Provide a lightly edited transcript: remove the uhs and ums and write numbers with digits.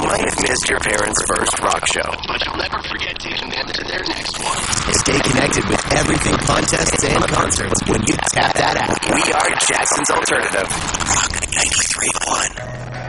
might have missed your parents' first rock show, but you'll never forget to tune in to their next one. Stay connected with everything contests and concerts when you tap that app. We are Jackson's Alternative. Rock 93.1.